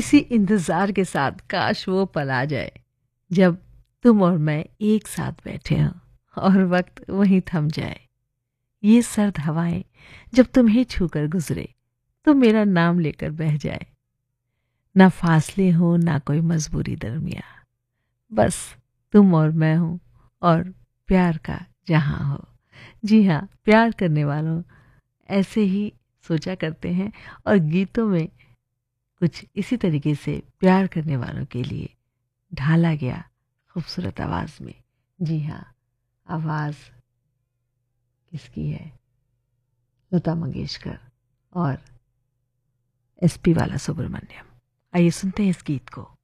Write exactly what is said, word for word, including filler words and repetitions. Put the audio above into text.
इसी इंतज़ार के साथ काश वो पल आ जाए जब तुम और मैं एक साथ बैठे हों और वक्त वहीं थम जाए। ये सर्द हवाएं जब तुम्हें छूकर गुजरे तो मेरा नाम लेकर बह जाए। ना फासले हो ना कोई मजबूरी दरमिया, बस तुम और मैं हूँ और प्यार का जहां हो। जी हाँ, प्यार करने वालों ऐसे ही सोचा करते हैं और गीतों में कुछ इसी तरीके से प्यार करने वालों के लिए ढाला गया खूबसूरत आवाज में। जी हाँ, आवाज किसकी है? लता मंगेशकर और एसपी बाला सुब्रमण्यम। आइए सुनते हैं इस गीत को।